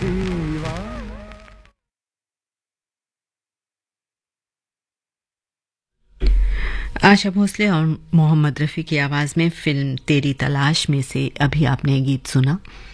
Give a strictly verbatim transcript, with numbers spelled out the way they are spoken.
आशा भोसले और मोहम्मद रफ़ी की आवाज़ में फिल्म तेरी तलाश में से अभी आपने गीत सुना।